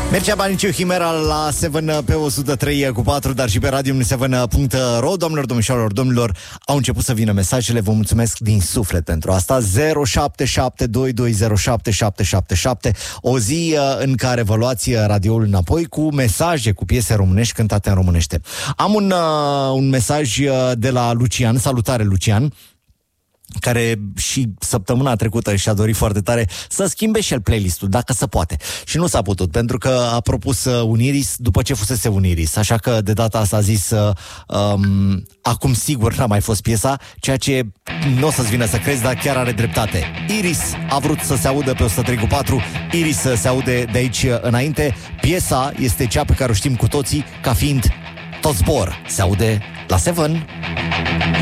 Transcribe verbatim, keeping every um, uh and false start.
Mergea Baniciu Chimera la șapte pe o sută trei cu patru, dar și pe radio șapte punct ro. Doamnelor, domnișoarelor, domnilor, au început să vină mesajele. Vă mulțumesc din suflet pentru asta. zero șapte șapte doi doi zero șapte șapte șapte șapte. O zi în care vă luați radioul înapoi cu mesaje, cu piese românești cântate în românește. Am un, uh, un mesaj de la Lucian. Salutare, Lucian, care și săptămâna trecută și-a dorit foarte tare să schimbe și el playlistul, dacă se poate. Și nu s-a putut, pentru că a propus un Iris după ce fusese un Iris. Așa că de data asta a zis um, acum sigur n-a mai fost piesa, ceea ce nu o să-ți vină să crezi, dar chiar are dreptate. Iris a vrut să se audă pe o sută trei cu patru, Iris să se aude de aici înainte. Piesa este cea pe care o știm cu toții ca fiind Tot zbor. Se aude la șapte.